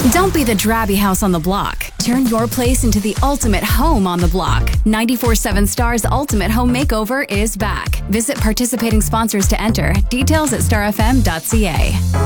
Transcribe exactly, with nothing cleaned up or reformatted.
Don't be the drabby house on the block. Turn your place into the ultimate home on the block. ninety-four point seven Star's Ultimate Home Makeover is back. Visit participating sponsors to enter. Details at star f m dot c a.